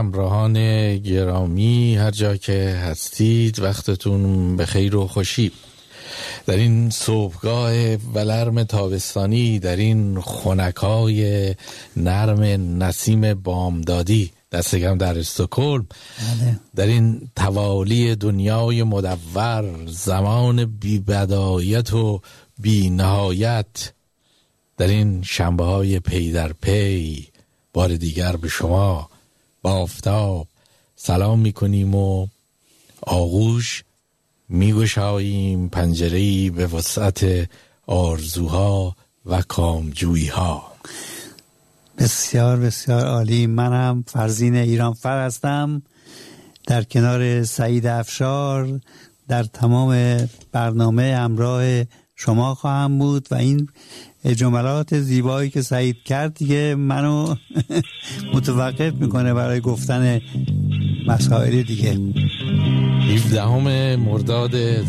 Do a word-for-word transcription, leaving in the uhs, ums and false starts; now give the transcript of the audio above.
همراهان گرامی هر جا که هستید، وقتتون بخیر و خوشی. در این صبحگاه ولرم تابستانی، در این خنکای نرم نسیم بامدادی دست کم در استکهلم، در این توالی دنیای مدور، زمان بی بدایت و بی نهایت، در این شنبه های پی در پی، بار دیگر به شما با آفتاب سلام میکنیم و آغوش میگشاییم پنجره‌ای به وسعت آرزوها و کامجویی‌ها. بسیار بسیار عالی. منم فرزین ایرانفر هستم، در کنار سعید افشار در تمام برنامه همراه شما خواهم بود و این جملات زیبایی که سعید کرد دیگه منو متوقف میکنه برای گفتن مسائل دیگه. هفدهم مرداد